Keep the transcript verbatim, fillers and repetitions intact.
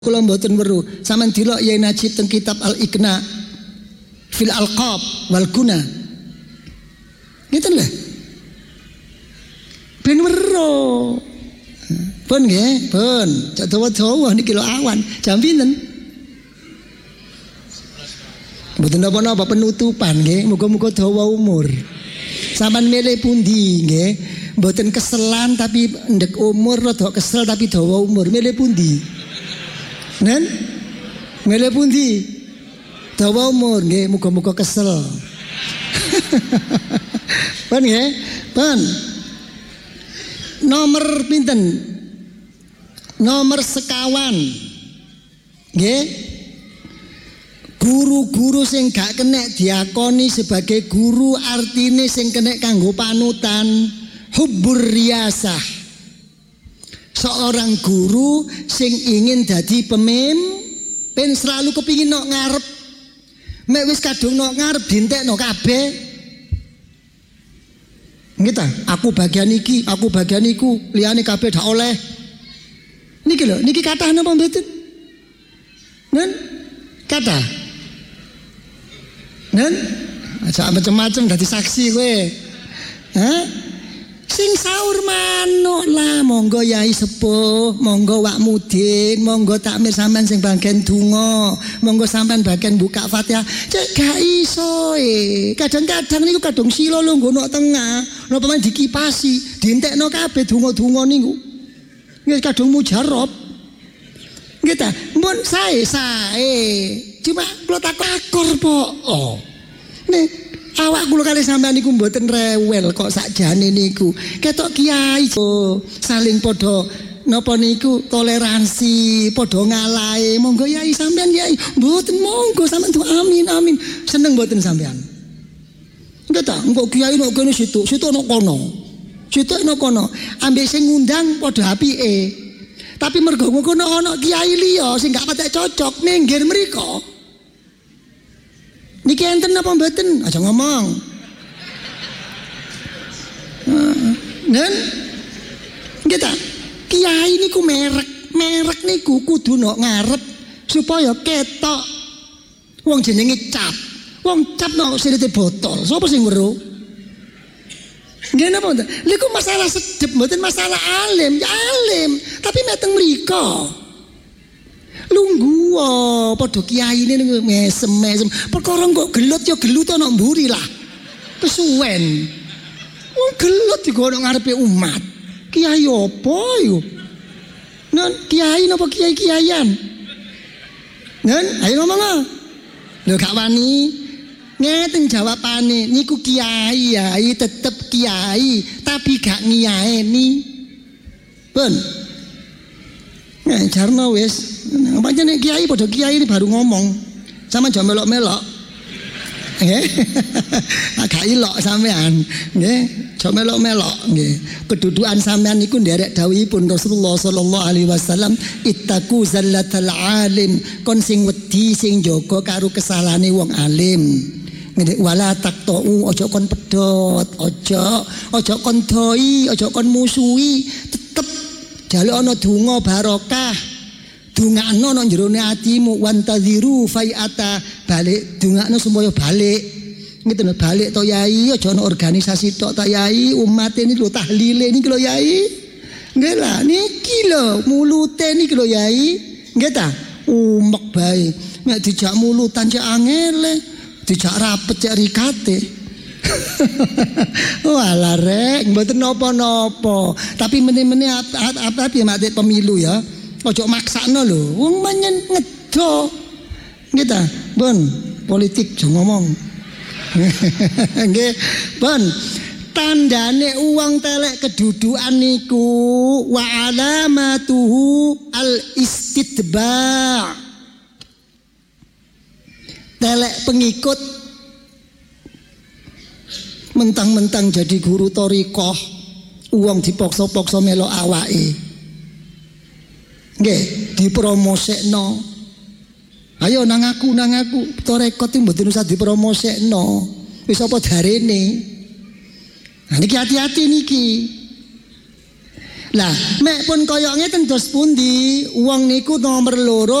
kula mboten weruh. Sampeyan delok Yai Najib teng kitab Al-Iqna fil Alqab wal Guna. Ngeten lho. Ben weruh. Pun nggih, pun. Cak dawa-dawa niki lho awan. Jam pinten? Mboten napa-napa penutupan nggih. Muga-muga dawa umur. Sampeyan milih pundi nggih? Mboten keselan tapi ndek umur, rada kesel tapi dawa umur. Milih pundi? Nen? Milih pundi? Dawa umur nggih, muga-muga kesel. Pun nggih? Pun. Nomor pinten? Nomor sekawan. Nggih. Guru-guru sing gak kenek diakoni sebagai guru artine sing kenek kanggo panutan, hubbur riyasah. Seorang guru sing ingin jadi pemimpin selalu kepingin nok ngarep. Mek wis kadung nok ngarep dintekno kabeh. Ngita, aku bagian iki, aku bagian iku, liyane kabeh dak oleh. Niki lho, niki kathah napa mboten? Nen? Kathah. Nen? Aja macam-macam dadi saksi kowe. Hah? Sing sahur manuk lah, monggo Yai sepuh, monggo Wak Mudin, monggo takmir sampean sing bagian donga, monggo sampean bagian buka Fatihah. Cek gak iso e. Kadang-kadang niku kadung sila lho nggono tengah, napa men dikipasi, dientekno kabeh donga-donga niku. Nggih kadung mujarab. Nggih ta, mun sae-sae. Cuma kula takok akor po. Oh. Nih awak kula kali sampean niku mboten rewel kok sakjane niku. Ketok kiai oh, saling padha napa niku toleransi, padha ngalahe. Monggo Yai sampean Yai, mboten monggo sampean tuh amin amin. Seneng mboten sampean. Enggak ta, engko kiai nek kene situ, situ nek kono. Situ nek kono, ambek sing ngundang padha apike. Tapi mergo ngono ana kiai liya sing gak patek cocok minggir mriko. Niki enten apa mboten? Aja ngomong. Nen? Nggih ta? Kiai niku merek, merek niku kudu nok ngarep supaya ketok. Wong jenenge cap. Wong cap nok sirite botol. Sapa sing weruh? Nggih napa mboten? Niku masalah sedep mboten masalah alim, ya alim, tapi meteng mriko. Lungguh padha kiyaine niku mesem-mesem. Perkara kok gelut ya gelut ana mburi lah. Kesuwen. Wong gelut iku ana ngarepe umat. Kiai apa yo? Nen kiai napa kiai-kiaian? Nen ayo ngomong. Lho gak wani. Ngeten jawabane niku kiai ya, tetep kiai tapi gak ngiyaeni. Pun. Nah, jarno wis. Pancen nek kiai padha kiai ini baru ngomong. Sama aja melok-melok. Nggih. Agak ilok sampean, nggih. Aja melok-melok, nggih. Kedudukan sampean niku nderek dawuhipun Rasulullah sallallahu alaihi wasallam, ittaqu zallatal alim. Kon sing wedi sing jaga karo kesalahane wong alim. Ngene wala taqtau, aja kon pedhot, aja aja kon doi, aja kon musuhi, tetep jaluk ana donga barokah. Dungakno nang jerone atimu wantaziru fai'ata, balik dungakno supaya balik. Ngeten lho, balik to Yai, aja ana organisasi tok to Yai, umat ini lho tahlile niki lho Yai. Nggih lah niki lho mulute niki lho Yai. Nggih ta? Umek bae. Nek dijak mulutan cek angele, dijak rapet cek rikate. Walah rek, mboten napa-napa. Tapi meneh-meneh apa-apa piye mak pemilu ya. Ojo maksakno lho, wong menyen ngedo. Nggih ta? Pun politik aja ngomong. Nggih, pun tandane uang telek kedudukan niku wa alamatuhu al istitba. Telek pengikut mentang-mentang jadi guru thariqah, uang dipaksa-paksa melok awake. Nggih, dipromosekno. Ayo nang aku, nang aku. Tarekat iki mboten usah dipromosekno. Wis apa darene. Nah niki hati-hati niki. Lah, mek pun koyok ngeten dos pundi, wong niku nomor loro